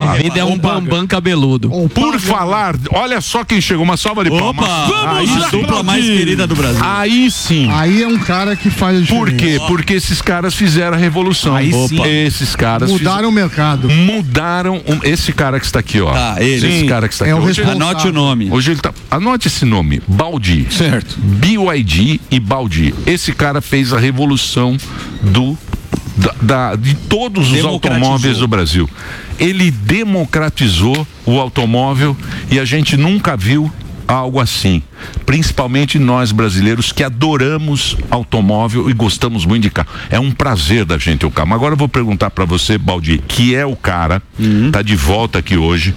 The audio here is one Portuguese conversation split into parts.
A vida é um bambam cabeludo. Por falar, olha só quem chegou, uma salva de palmas. Vamos a dupla mais querida do Brasil. Aí sim. Aí é um cara que faz a diferença. Por quê? Porque esses caras fizeram a revolução. Aí sim. Esses caras mudaram o mercado. Mudaram esse cara que está aqui, ó. Esse cara que está é aqui. O responsável. Anote o nome. Hoje ele tá. Anote esse nome, Baldi. Certo. BYD e Baldi. Esse cara fez a revolução de todos os automóveis do Brasil. Ele democratizou o automóvel e a gente nunca viu algo assim, principalmente nós brasileiros que adoramos automóvel e gostamos muito de carro. É um prazer da gente ter o carro. Mas agora eu vou perguntar para você, Baldi, que é o cara, tá de volta aqui hoje.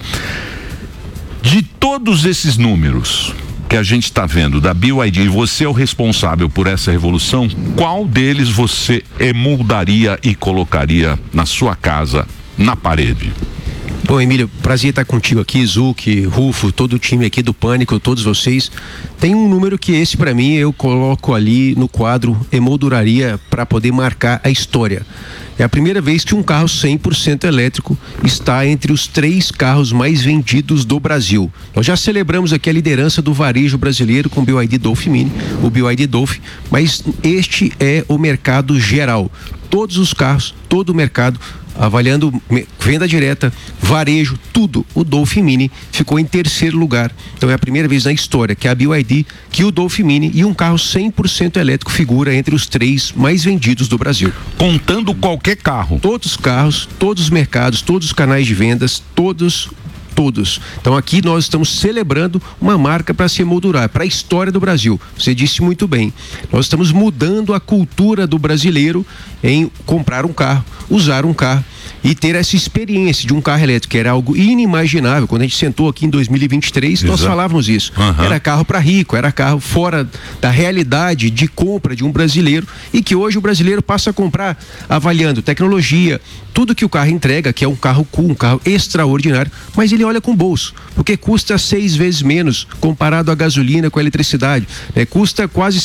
De todos esses números que a gente está vendo da BYD, e você é o responsável por essa revolução, qual deles você emoldaria e colocaria na sua casa, na parede? Bom, Emílio, prazer estar contigo aqui, Zuc, Rufo, todo o time aqui do Pânico, todos vocês. Tem um número que esse para mim eu coloco ali no quadro emolduraria para poder marcar a história. É a primeira vez que um carro 100% elétrico está entre os 3 carros mais vendidos do Brasil. Nós já celebramos aqui a liderança do varejo brasileiro com o BYD Dolphin Mini, o BYD Dolphin, mas este é o mercado geral. Todos os carros, todo o mercado, avaliando venda direta, varejo, tudo, o Dolphin Mini ficou em 3º lugar. Então é a primeira vez na história que a BYD, que o Dolphin Mini e um carro 100% elétrico figura entre os 3 mais vendidos do Brasil. Contando qualquer carro. Todos os carros, todos os mercados, todos os canais de vendas, todos. Então aqui nós estamos celebrando uma marca para se emoldurar, para a história do Brasil. Você disse muito bem. Nós estamos mudando a cultura do brasileiro em comprar um carro, usar um carro e ter essa experiência de um carro elétrico, que era algo inimaginável. Quando a gente sentou aqui em 2023, nós falávamos isso. Era carro para rico, era carro fora da realidade de compra de um brasileiro, e que hoje o brasileiro passa a comprar avaliando tecnologia, tudo que o carro entrega, que é um carro cool, um carro extraordinário, mas ele olha com o bolso, porque custa 6 vezes menos comparado à gasolina com a eletricidade, custa quase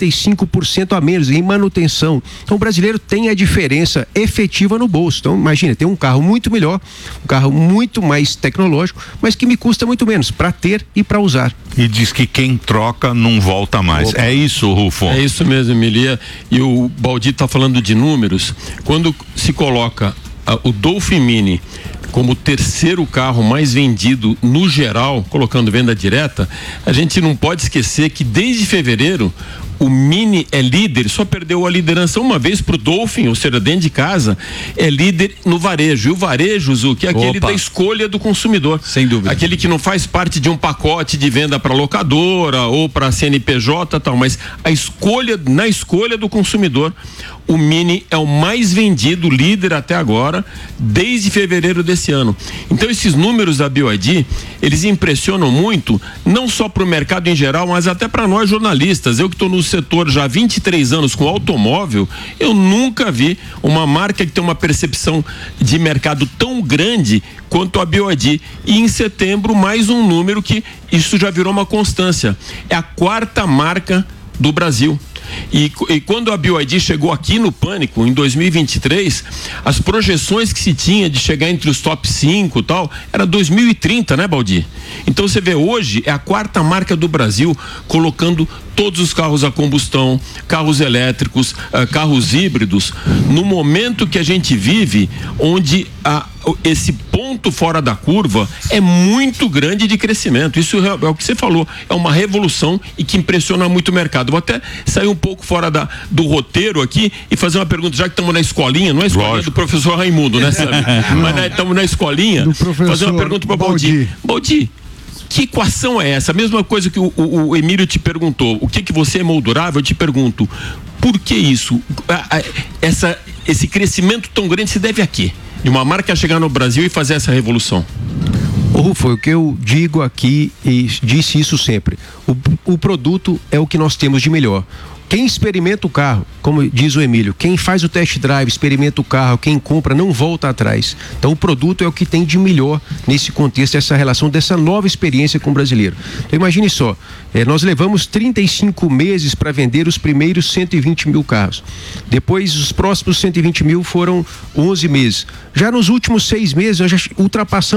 65% a menos em manutenção. Então o brasileiro tem a diferença efetiva no bolso. Então imagina, tem um carro muito melhor, um carro muito mais tecnológico, mas que me custa muito menos para ter e para usar. E diz que quem troca não volta mais. É isso, Rufo? É isso mesmo, Emilia. E o Baldi está falando de números. Quando se coloca o Dolphin Mini como o 3º carro mais vendido no geral, colocando venda direta, a gente não pode esquecer que desde fevereiro o Mini é líder, só perdeu a liderança uma vez pro Dolphin, ou seja, dentro de casa, é líder no varejo. E o varejo, Zuc, é aquele da escolha do consumidor. Sem dúvida. Aquele que não faz parte de um pacote de venda para locadora ou para CNPJ, tal, mas na escolha do consumidor, o Mini é o mais vendido, líder até agora, desde fevereiro desse ano. Então esses números da BYD, eles impressionam muito, não só para o mercado em geral, mas até para nós jornalistas. Eu que estou no setor já há 23 anos com automóvel, eu nunca vi uma marca que tem uma percepção de mercado tão grande quanto a BYD. E em setembro, mais um número que isso já virou uma constância. É a 4ª marca do Brasil. E quando a BYD chegou aqui no Pânico em 2023, as projeções que se tinha de chegar entre os top 5 e tal, era 2030, né, Baldi? Então você vê, hoje é a 4ª marca do Brasil, colocando todos os carros a combustão, carros elétricos, carros híbridos, no momento que a gente vive, onde esse ponto fora da curva é muito grande de crescimento. Isso é o que você falou, é uma revolução e que impressiona muito o mercado. Vou até sair um pouco fora do roteiro aqui e fazer uma pergunta, já que estamos na escolinha, não é a escolinha do professor Raimundo, né, sabe? Mas estamos na escolinha, fazer uma pergunta para o Baldi. Baldi, que equação é essa? A mesma coisa que o Emílio te perguntou, o que você emoldurava, eu te pergunto, por que isso? Esse crescimento tão grande se deve a quê? De uma marca chegar no Brasil e fazer essa revolução? Rufo, o que eu digo aqui e disse isso sempre, o produto é o que nós temos de melhor. Quem experimenta o carro, como diz o Emílio, quem faz o test drive, experimenta o carro, quem compra não volta atrás. Então o produto é o que tem de melhor nesse contexto, essa relação dessa nova experiência com o brasileiro. Então imagine só, nós levamos 35 meses para vender os primeiros 120 mil carros. Depois os próximos 120 mil foram 11 meses. Já nos últimos 6 meses nós já ultrapassamos